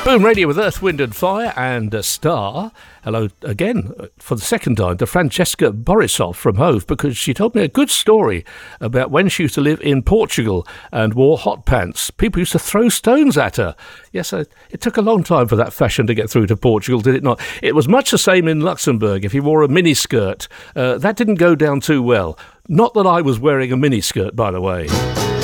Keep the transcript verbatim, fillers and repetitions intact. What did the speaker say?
Boom Radio with Earth, Wind and Fire and a Star. Hello again, for the second time, to Francesca Borisov from Hove, because she told me a good story about when she used to live in Portugal and wore hot pants. People used to throw stones at her. Yes, uh, it took a long time for that fashion to get through to Portugal, did it not? It was much the same in Luxembourg. If you wore a miniskirt, uh, that didn't go down too well. Not that I was wearing a miniskirt, by the way.